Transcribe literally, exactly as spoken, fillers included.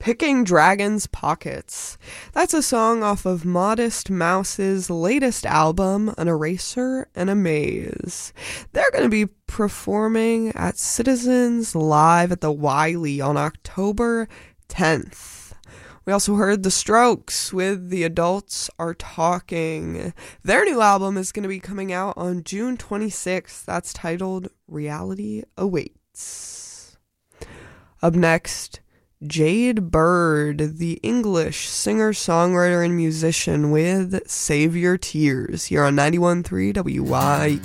Picking Dragons' Pockets. That's a song off of Modest Mouse's latest album, An Eraser and a Maze. They're going to be performing at Citizens Live at the Wiley on October tenth. We also heard The Strokes with The Adults Are Talking. Their new album is going to be coming out on June twenty-sixth. That's titled Reality Awaits. Up next, Jade Bird, the English singer, songwriter, and musician with Save Your Tears, here on ninety-one point three W Y E.